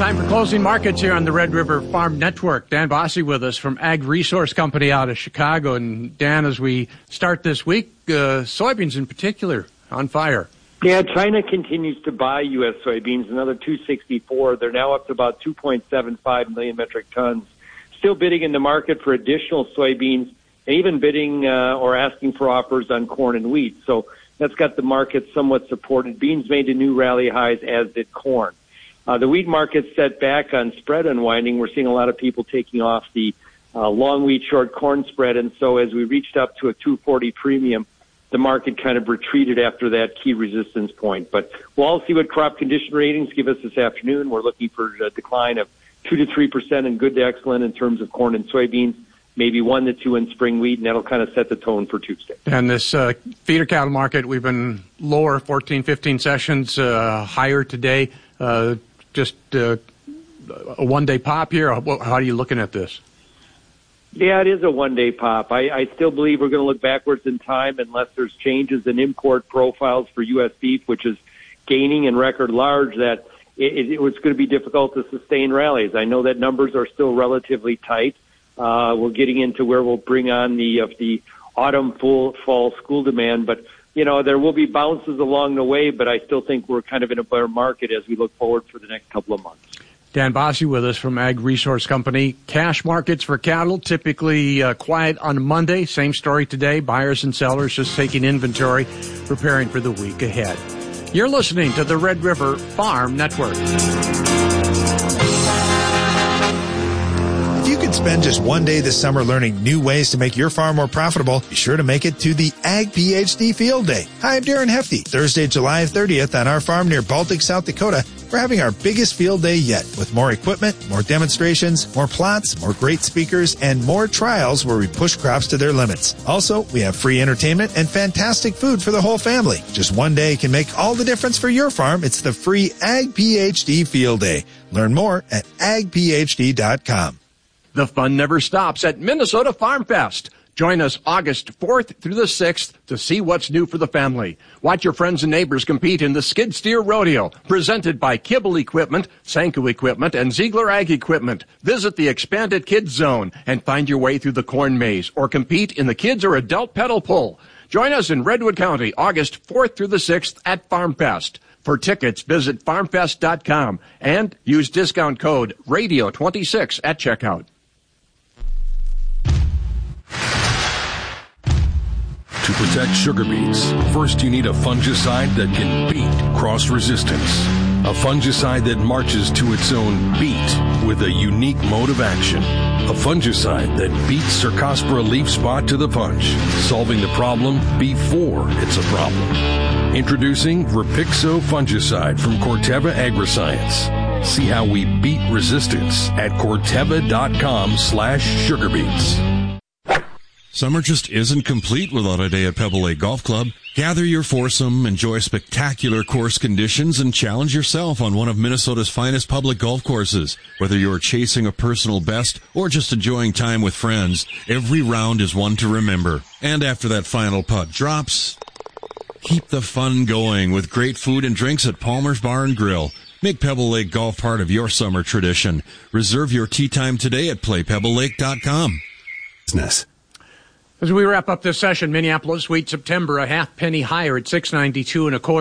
Time for closing markets here on the Red River Farm Network. Dan Bossie with us from Ag Resource Company out of Chicago. And Dan, as we start this week, soybeans in particular on fire. Yeah, China continues to buy U.S. soybeans, another 264. They're now up to about 2.75 million metric tons. Still bidding in the market for additional soybeans, and even bidding or asking for offers on corn and wheat. So that's got the market somewhat supported. Beans made a new rally highs, as did corn. The wheat market set back on spread unwinding. We're seeing a lot of people taking off the long wheat short corn spread, and so as we reached up to a 240 premium, the market kind of retreated after that key resistance point. But we'll all see what crop condition ratings give us this afternoon. We're looking for a decline of 2 to 3% in good to excellent in terms of corn and soybeans, maybe 1 to 2 in spring wheat, and that'll kind of set the tone for Tuesday. And this feeder cattle market, we've been lower 14, 15 sessions, higher today. Just a one-day pop here? How are you looking at this? Yeah, it is a one-day pop. I still believe we're going to look backwards in time unless there's changes in import profiles for U.S. beef, which is gaining in record large, that it was going to be difficult to sustain rallies. I know that numbers are still relatively tight. We're getting into where we'll bring on the autumn, fall school demand, but you know, there will be bounces along the way, but I still think we're kind of in a bear market as we look forward for the next couple of months. Dan Bossie with us from Ag Resource Company. Cash markets for cattle typically quiet on Monday. Same story today. Buyers and sellers just taking inventory, preparing for the week ahead. You're listening to the Red River Farm Network. If you could spend just one day this summer learning new ways to make your farm more profitable, be sure to make it to the Ag PhD Field Day. Hi, I'm Darren Hefty. Thursday, July 30th on our farm near Baltic, South Dakota, we're having our biggest field day yet with more equipment, more demonstrations, more plots, more great speakers, and more trials where we push crops to their limits. Also, we have free entertainment and fantastic food for the whole family. Just one day can make all the difference for your farm. It's the free Ag PhD Field Day. Learn more at agphd.com. The fun never stops at Minnesota Farm Fest. Join us August 4th through the 6th to see what's new for the family. Watch your friends and neighbors compete in the Skid Steer Rodeo, presented by Kibble Equipment, Sanko Equipment, and Ziegler Ag Equipment. Visit the expanded Kids Zone and find your way through the corn maze, or compete in the kids or adult pedal pull. Join us in Redwood County August 4th through the 6th at Farm Fest. For tickets, visit farmfest.com and use discount code RADIO26 at checkout. To protect sugar beets, first you need a fungicide that can beat cross resistance. A fungicide that marches to its own beat with a unique mode of action. A fungicide that beats Cercospora leaf spot to the punch, solving the problem before it's a problem. Introducing Rapixo fungicide from Corteva Agriscience. See how we beat resistance at Corteva.com/sugarbeets. Summer just isn't complete without a day at Pebble Lake Golf Club. Gather your foursome, enjoy spectacular course conditions, and challenge yourself on one of Minnesota's finest public golf courses. Whether you're chasing a personal best or just enjoying time with friends, every round is one to remember. And after that final putt drops, keep the fun going with great food and drinks at Palmer's Bar and Grill. Make Pebble Lake Golf part of your summer tradition. Reserve your tee time today at playpebblelake.com. Business. As we wrap up this session, Minneapolis wheat September a half penny higher at $6.92 1/4.